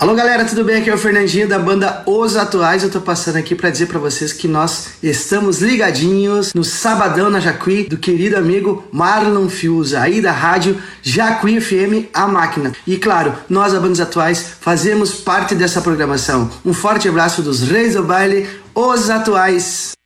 Alô galera, tudo bem? Aqui é o Fernandinho da banda Os Atuais. Eu tô passando aqui pra dizer pra vocês que nós estamos ligadinhos no Sabadão na Jacuí do querido amigo Marlon Fiuza, aí da rádio Jacuí FM, a máquina. E claro, nós da banda Os Atuais fazemos parte dessa programação. Um forte abraço dos reis do baile, Os Atuais.